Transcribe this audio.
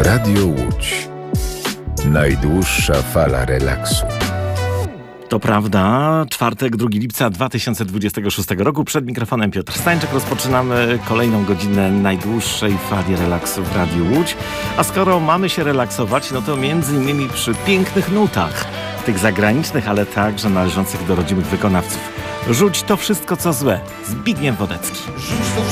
Radio Łódź. Najdłuższa fala relaksu. To prawda, czwartek, 2 lipca 2026 roku. Przed mikrofonem Piotr Stańczyk. Rozpoczynamy kolejną godzinę najdłuższej fali relaksu w Radiu Łódź. A skoro mamy się relaksować, no to między innymi przy pięknych nutach. Tych zagranicznych, ale także należących do rodzimych wykonawców. Rzuć to wszystko, co złe. Zbigniew Wodecki. Rzuć to